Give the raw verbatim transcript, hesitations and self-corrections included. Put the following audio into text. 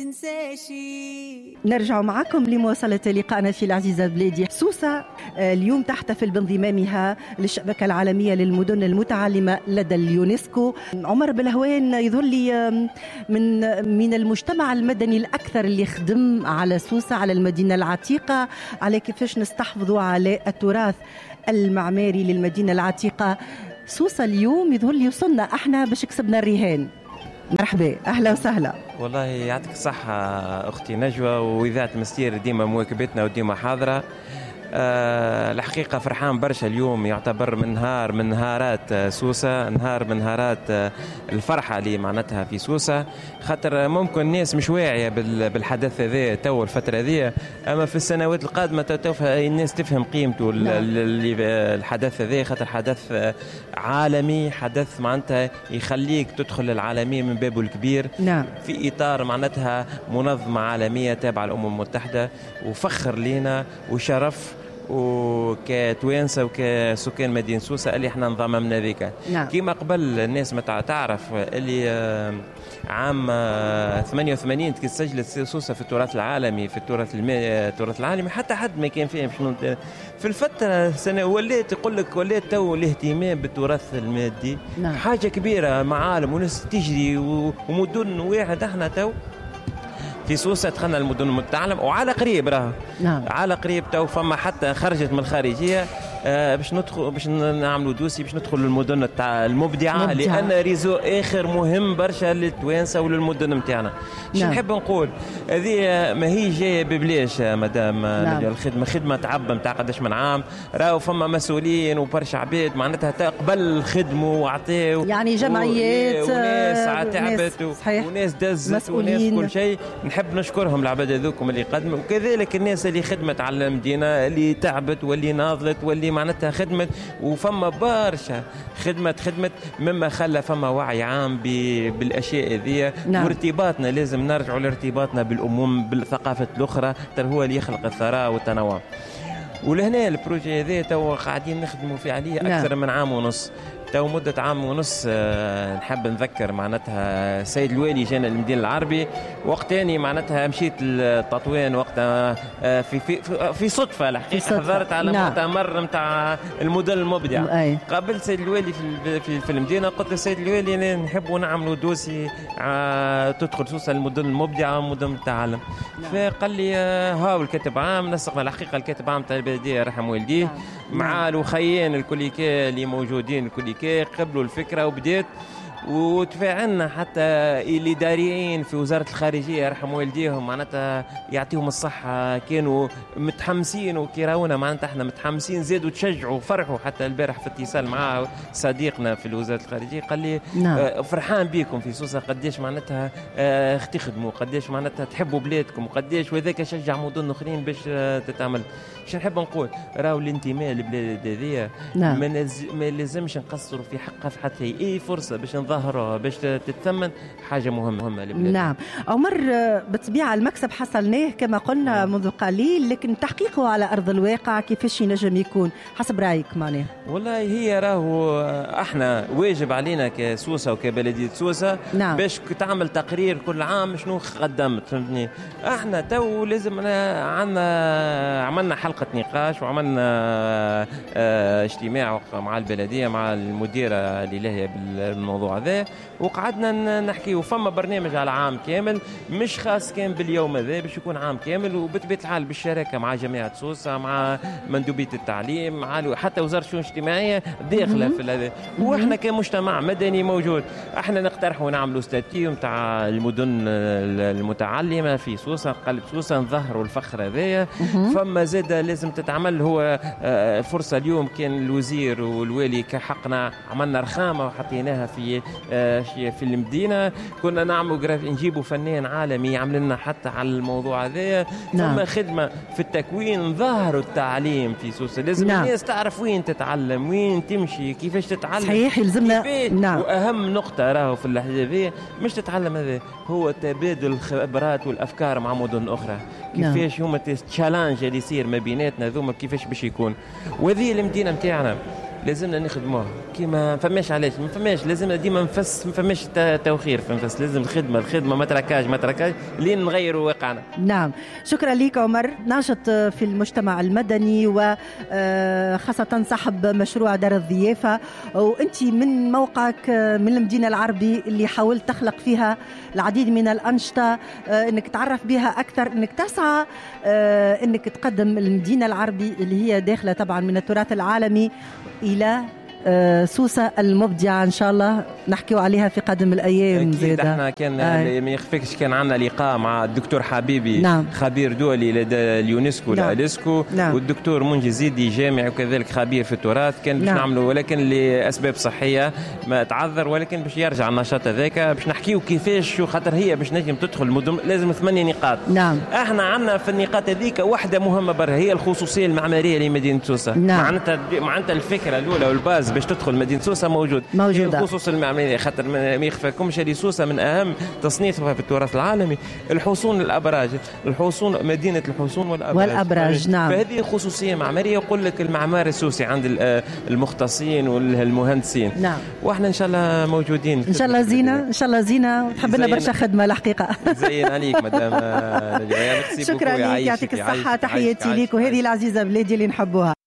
تنساشي. نرجع معكم لمواصلة لقائنا في العزيزة بلادي. سوسة اليوم تحتفل بانضمامها للشبكة العالمية للمدن المتعلمة لدى اليونسكو. عمر بلهوان يظهر لي من من المجتمع المدني الأكثر اللي خدم على سوسة، على المدينة العتيقة، على كيفاش نستحفظوا على التراث المعماري للمدينة العتيقة. سوسة اليوم يظهر لي وصلنا احنا باش كسبنا الرهان. مرحبا، اهلا وسهلا. والله يعطيك الصحة اختي نجوى، وإذاعة مستير ديما مواكبتنا وديما حاضرة. أه الحقيقة فرحان برشا اليوم، يعتبر من نهار من نهارات سوسة، نهار من نهارات الفرحة اللي معناتها في سوسة، خاطر ممكن الناس مش واعية بالحدث هذا تو الفترة هذه، أما في السنوات القادمة الناس تفهم قيمته اللي الحدث هذا، خاطر حدث عالمي، حدث معناتها يخليك تدخل العالمية من بابه الكبير. نعم. في إطار معناتها منظمة عالمية تابعة للأمم المتحدة، وفخر لينا وشرف وكتوانسة وكسكان مدينة سوسة اللي احنا انضممنا ذيك. نعم. كما قبل الناس ما تعرف اللي عام ثمانية وثمانين تسجلت سوسة في التراث العالمي، في التراث التراث العالمي، حتى حد ما كان فيها شنو في الفترة سنة وليت يقول لك وليت تو الاهتمام بالتراث المادي. نعم. حاجة كبيرة، معالم وناس تجري ومدن واحد. احنا تو في سوسة دخلنا المدن المتعلم وعلى قريب راه. نعم. على قريب تو فما حتى خرجت من الخارجية آه باش ندخل باش نعملوا دوسي باش ندخل للمدن المبدعة مبدع. لأن ريزو آخر مهم برشا للتوانسة وللمدن نتاعنا. شو نحب نقول هذه ما هي جاية ببلاش مدام. نعم. الخدمة خدمة تعب نتاع قداش من عام، راهو فما مسؤولين وبرشا عباد معناتها تقبل الخدمة وعطاو، يعني جمعيات وناس تعبت وناس دزت وناس كل شيء. نحب نشكرهم العباد هذوكم اللي قدموا، وكذلك الناس اللي خدمت على المدينة، اللي تعبت واللي ناضلت واللي معناتها خدمت، وفما برشا خدمت خدمت مما خلى فما وعي عام بالاشياء هذه. نعم. وارتباطنا لازم نرجعوا لارتباطنا بالامم بالثقافات الاخرى، ترى هو اللي يخلق الثراء والتنوع. ولهنا البروجي هذا تو قاعدين نخدموا فيه عليه اكثر. نعم. من عام ونص تو مدة عام ونص. نحب نذكر معناتها سيد الوالي جانا المدينة العربي وقت تاني معناتها مشيت للتطوان وقتها في في في صدفة الحقيقة حضرت على نعم. مؤتمر متاع المدن المبدعة. قابلت سيد الوالي في في, في المدينة، قلت لسيد الوالي نحبوا نعملوا دوسي تدخل سوسة المدن المبدعة ومدن التعلم. نعم. فقال لي هاو الكاتب عام نسقنا الحقيقة الكاتب عام تاع البلدية رحم والديه. نعم. مع الوخيين الكليكا اللي موجودين الكليكا قبلوا الفكرة وبدأت وتفاعلنا حتى الإداريين في وزارة الخارجية رحم والديهم معناتها يعطيهم الصحة، كانوا متحمسين وكيراونا معناتها احنا متحمسين زادوا تشجعوا وفرحوا. حتى البارح في اتصال مع صديقنا في وزارة الخارجية قال لي نعم. آه فرحان بيكم في سوسة، قديش معناتها آه تخدموا، قديش معناتها تحبوا بلادكم، وقديش وذاك شجع مدن اخرين باش آه تتعمل. شو نحب نقول راهو الانتماء للبلاد هذه نعم. ما لازمش نقصروا في حقها في حتى اي فرصة باش ظهرها باش تتثمن حاجة مهمة مهمة للبلاد. نعم. عمر بالطبيعة المكسب حصلناه كما قلنا منذ قليل، لكن تحقيقه على أرض الواقع كيفاش ينجم يكون حسب رأيك معناه؟ والله هي راهو احنا واجب علينا كسوسة وكبلدية سوسة نعم. باش تعمل تقرير كل عام شنو قدمت، فهمتني. احنا تو لازم عندنا عملنا حلقة نقاش وعملنا اه اجتماع مع البلدية مع المديرة اللي لاهية بالموضوع هذا، وقعدنا نحكي. وفما برنامج على عام كامل مش خاص كان باليوم هذا، باش يكون عام كامل وبطبيعة الحال بالشراكة مع جامعة سوسة مع مندوبية التعليم مع حتى وزارة الشؤون الاجتماعية داخلة في هذا. واحنا كمجتمع مدني موجود، احنا نقترحوا نعملوا ستاتيو نتاع المدن المتعلمة في سوسة قلب سوسة، نظهروا الفخر هذايا. فما زادة لازم تتعمل هو فرصة اليوم كان الوزير والوالي كحقنا عملنا رخامة وحطيناها في في المدينة، كنا نعمل نجيبوا فنان عالمي يعمل لنا حتى على الموضوع هذا. نعم. ثم خدمة في التكوين ظهروا التعليم في سوسة، لازم نعم. الناس تعرف وين تتعلم وين تمشي كيفاش تتعلم. صحيح يلزمنا نعم. وأهم نقطة راهو في اللحظة هذه مش تتعلم هذا هو تبادل الخبرات والأفكار مع مدن أخرى. كيفاش نعم. هما التشالنج اللي يصير ما بيناتنا ذوما كيفاش باش يكون. وهذه المدينة متاعنا لازمنا نخدموها كيما فماش علاش ما فماش لازمنا ديما نفس ما فماش توخير في نفس لازم الخدمه الخدمه ما تركاش ما تركاش لين نغيروا واقعنا. نعم شكرا لك عمر، ناشط في المجتمع المدني وخاصه صاحب مشروع دار الضيافه، وانت من موقعك من المدينه العربي اللي حاولت تخلق فيها العديد من الانشطه انك تعرف بها اكثر، انك تسعى انك تقدم المدينه العربي اللي هي داخله طبعا من التراث العالمي الى سوسة المبدعة إن شاء الله نحكيو عليها في قادم الأيام. زيادة احنا كان آه. ما يخفيكش كان عندنا لقاء مع الدكتور حبيبي نعم. خبير دولي لدى اليونسكو نعم. الأليسكو نعم. والدكتور منجي زيدي جامعي وكذلك خبير في التراث كان باش نعم. نعملوا ولكن لأسباب صحية ما تعذر، ولكن باش يرجع النشاط هذاك باش نحكيو كيفاش شو خاطر هي باش نجم تدخل المدن لازم ثمانية نقاط. نعم. احنا عندنا في النقاط هذيك واحدة مهمة برا هي الخصوصية المعمارية لمدينة سوسة. نعم. معناتها معناتها الفكرة الأولى والباز باش تدخل مدينة سوسة موجود موجودة. الخصوص المعمارية خاطر ما يخفاكمش اللي سوسة من أهم تصنيفها في التراث العالمي الحصون الأبراج الحصون مدينة الحصون والأبراج, والأبراج نعم. فهذه خصوصية معمارية يقول لك المعمار السوسي عند المختصين والمهندسين. نعم. واحنا إن شاء الله موجودين إن شاء الله زينة إن شاء الله زينة وتحب لنا برشا خدمة الحقيقة. زين عليك مدام. شكرا لك يعطيك الصحة، تحياتي لك وهذه العزيزة بلادي اللي نحبوها.